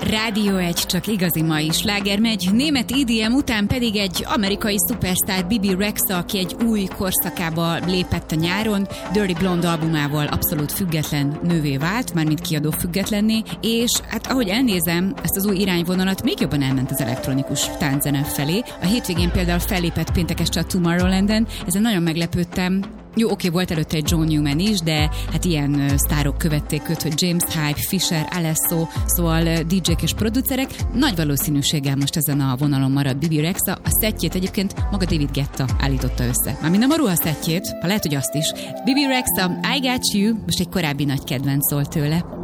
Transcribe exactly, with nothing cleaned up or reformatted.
Rádió egy, csak igazi mai sláger megy. Német í dé em után pedig egy amerikai szupersztár Bibi Rexha, aki egy új korszakába lépett a nyáron, Dirty Blonde albumával abszolút független nővé vált, mármint kiadó függetlenné, és hát ahogy elnézem ezt az új irányvonalat, még jobban elment az elektronikus tánczene felé. A hétvégén például fellépett péntek este a Tomorrowlanden, ezen nagyon meglepődtem. Jó, oké, volt előtte egy John Newman is, de hát ilyen uh, sztárok követték őt, hogy James Hype, Fisher, Alesso, szóval uh, dé jék és producerek. Nagy valószínűséggel most ezen a vonalon marad Bibi Rexha. A szettjét egyébként maga David Guetta állította össze. Mármint nem a ruha szettjét, ha lehet, hogy azt is. Bibi Rexha, I Got You, most egy korábbi nagy kedvenc szól tőle.